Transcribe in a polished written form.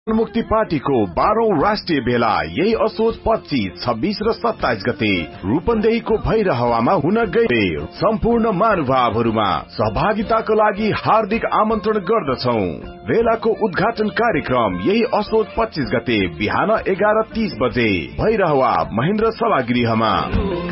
मुक्ति पार्टीको 12औं राष्ट्रिय भेला यही असोज 25, 26 र 27 गते रूपन्देहीको भैरहवामा हुन गए। सम्पूर्ण महानुभावहरुमा सहभागिताको लागि हार्दिक आमन्त्रण गर्दछौं। भेलाको उद्घाटन कार्यक्रम यही असोज 25 गते बिहान 11:30 बजे भैरहवा महेन्द्र सभागृहमा।